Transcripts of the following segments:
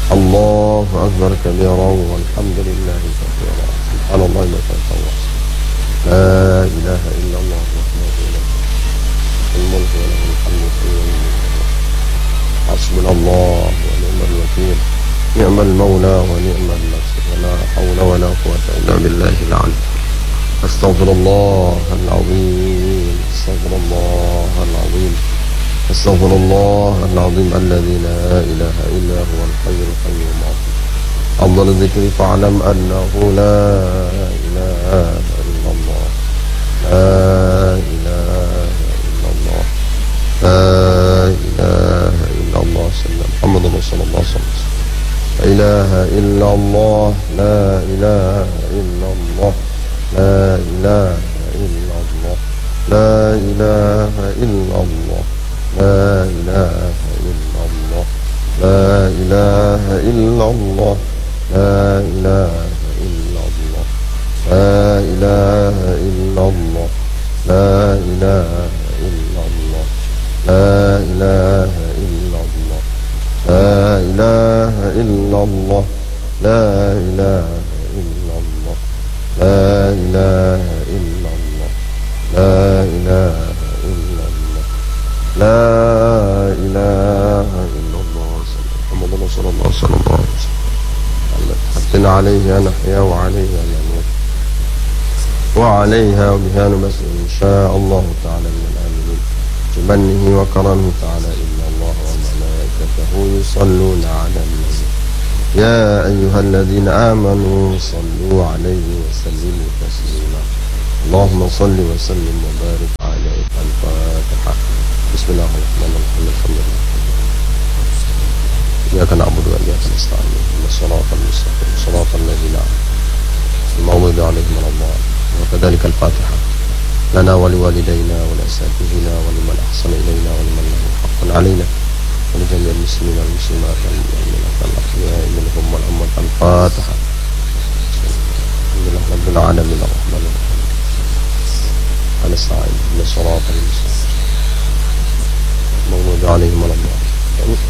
الله أكبر كبيرا والحمد لله كثيرا سبحان الله ما تنسوا. لا إله إلا الله وحده لا شريك له الملك وله الحمد في يوم حسبنا الله ونعم الوكيل نعم المولى ونعم النصير ولا حول ولا قوة إلا بالله العلي. أستغفر الله العظيم أستغفر الله العظيم أستغفر الله العظيم الذي لا إله إلا هو الحي القيوم. أفضل الذكر فاعلم أنه لا إله إلا الله لا إله إلا الله لا إله إلا الله سيدنا محمد رسول الله صلى الله عليه وسلم. لا إله إلا الله لا إله إلا الله لا إله إلا الله لا إله إلا الله لا إله إلا الله لا إله إلا الله لا إله إلا الله لا إله إلا الله لا إله إلا الله لا إله إلا الله لا إله إلا الله لا إله إلا الله لا إله إلا الله لا إله إلا الله لا إله إلا الله محمد رسول الله صلى الله عليه وسلم. حقنا عليها نحيا وعليها نموت وعليها وبها نمسك إن شاء الله تعالى من الآمنين بمنه وكرمه تعالى إن الله وملائكته يصلون على النبي يا أيها الذين آمنوا صلوا عليه وسلموا تسليما. اللهم صل وسلم وبارك عليه. الفاتحة. بسم الله الرحمن الرحيم الحمد لله إياك نعبد وإياك نستعين اهدنا الصراط المستقيم صراط الذين أنعمت المغضوب عليهم ولا الضالين. وكذلك الفاتحة لنا ولوالدينا ولأساتذتنا ولمن أحسن إلينا ولمن له حق علينا ولجميع المسلمين والمسلمات والمؤمنات الأحياء منهم والأموات. الفاتحة. الحمد لله رب العالمين الرحمن الرحيم ونستعين اهدنا الصراط المستقيم المغضوب عليهم ولا الضالين.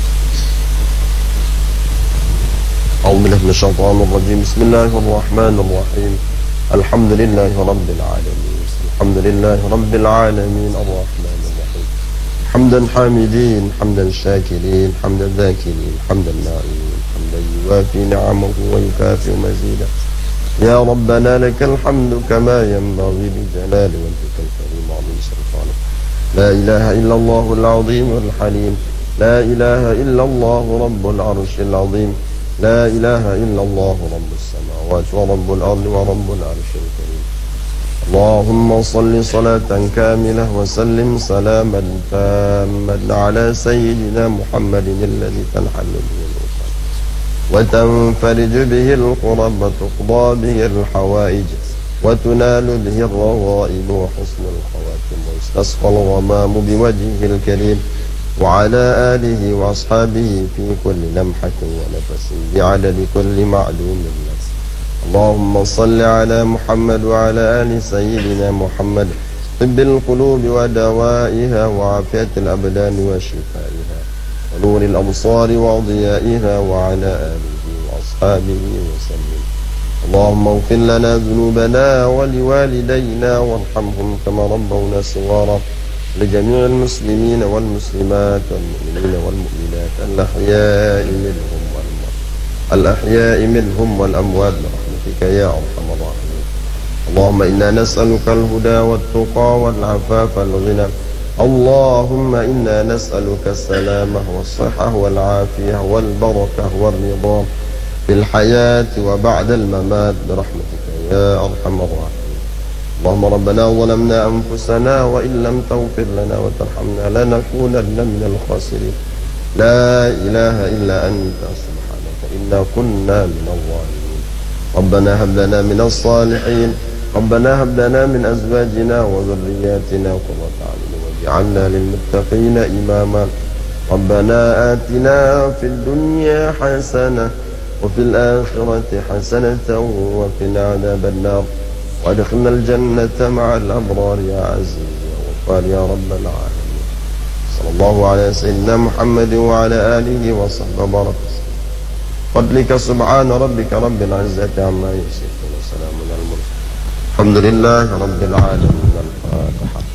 أعوذ بالله من الشيطان الرجيم. بسم الله الرحمن الرحيم. الحمد لله رب العالمين الحمد لله رب العالمين الرحمن الرحيم. حمدا حامدين حمدا شاكرين حمدا ذاكرين حمدا نائمين حمدا يوافي نعمه ويكافئ مزيدا. يا ربنا لك الحمد كما ينبغي لجلال وجهك الكريم وعظيم سلطانك. لا إله إلا الله العظيم الحليم لا إله إلا الله رب العرش العظيم لا إله إلا الله رب السماوات ورب الأرض ورب العرش الكريم. اللهم صل صلاة كاملة وسلم سلاما تاما على سيدنا محمد الذي تنحل به العقد وتنفرج به الكرب وتقضى به الحوائج وتنال به الرغائب وحسن الخواتم ويستسقى الغمام بوجهه الكريم وعلى آله وأصحابه في كل لمحة ونفس بعدد كل معلوم لك. اللهم صل على محمد وعلى آل سيدنا محمد طب القلوب ودوائها وعافية الأبدان وشفائها ونور الأبصار وضيائها وعلى آله وأصحابه وسلم. اللهم اغفر لنا ذنوبنا ولوالدينا وارحمهم كما ربونا صغارا لجميع المسلمين والمسلمات والمؤمنين والمؤمنات الأحياء منهم والأموات برحمتك يا أرحم الراحمين. اللهم إنا نسألك الهدى والتقى والعفاف والغنى. اللهم إنا نسألك السلامة والصحة والعافية والبركة والرضا في الحياة وبعد الممات برحمتك يا أرحم الراحمين. اللهم ربنا ظلمنا أنفسنا وإن لم تغفر لنا وترحمنا لنكونن من الخاسرين. لا إله إلا أنت سبحانك إنا كنا من الظالمين. ربنا هب لنا من الصالحين ربنا هب لنا من أزواجنا وذرياتنا قرة أعين واجعلنا للمتقين إماما. ربنا آتنا في الدنيا حسنة وفي الآخرة حسنة وقنا عذاب النار وادخلنا الجنة مع الأبرار يا عزيز يا غفار يا رب العالمين. صلى الله على سيدنا محمد وعلى آله وصحبه وبارك. فضلك سبحان ربك رب العزة عما يصفون وسلام على المرسلين الحمد لله رب العالمين. الفاتحة.